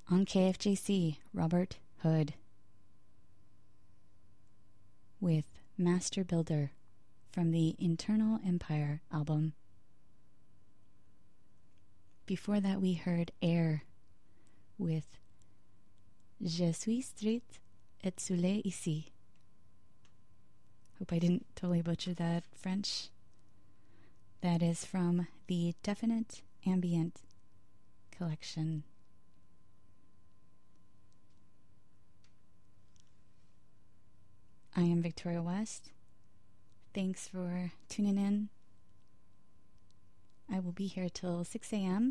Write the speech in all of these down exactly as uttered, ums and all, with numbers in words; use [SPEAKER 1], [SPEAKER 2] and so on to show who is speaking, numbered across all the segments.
[SPEAKER 1] On K F J C, Robert Hood with Master Builder from the Internal Empire album. Before that, we heard Air with Je suis triste et soleil ici. Hope I didn't totally butcher that French. That is from the Definite Ambient collection. I am Victoria West. Thanks for tuning in. I will be here till six a.m.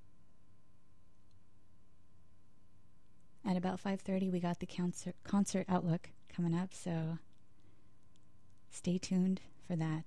[SPEAKER 1] At about five thirty, we got the concert, concert Outlook coming up, so stay tuned for that.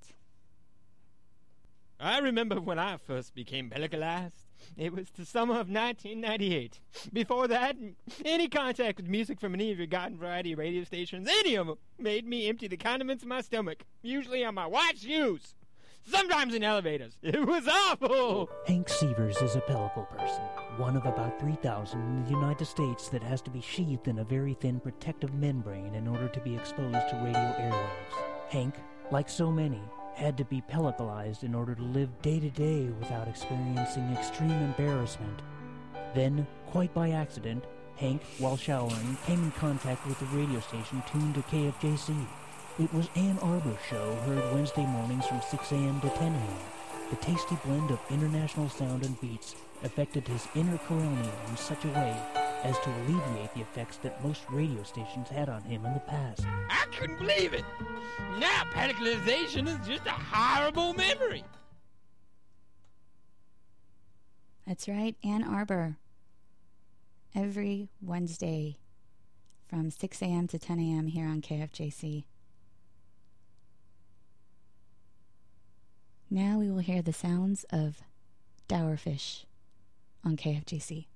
[SPEAKER 2] I remember when I first became pellicalized. It was the summer of nineteen ninety-eight. Before that, any contact with music from any of your garden variety radio stations, any of them, made me empty the condiments in my stomach, usually on my wife's shoes. Sometimes in elevators. It was awful!
[SPEAKER 3] Hank Severs is a pellicle person, one of about three thousand in the United States that has to be sheathed in a very thin protective membrane in order to be exposed to radio airwaves. Hank, like so many, had to be pellicalized in order to live day to day without experiencing extreme embarrassment. Then, quite by accident, Hank, while showering, came in contact with the radio station tuned to K F J C. It was Ann Arbor's show, heard Wednesday mornings from six a.m. to ten a.m. The tasty blend of international sound and beats affected his inner coronium in such a way as to alleviate the effects that most radio stations had on him in the past.
[SPEAKER 2] I couldn't believe it! Now pellicalization is just a horrible memory!
[SPEAKER 1] That's right, Ann Arbor. Every Wednesday from six a.m. to ten a.m. here on K F J C. Now we will hear the sounds of Dourfish on K F J C.